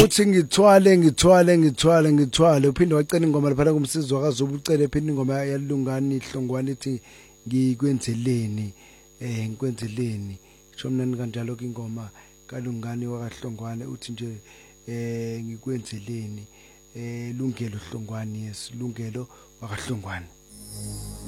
uthi ngithwale uphinde wacela ingoma lapha kumsizwa kaZobu ucele phinde ingoma yalungani ihlongwane ithi ngikwenzeleni ngikwenzeleni sho mnani kanjalo ke ingoma kalungani wakahlongwane uthi nje ngikwenzeleni lungelo hlongwane yesilungelo wakahlongwane.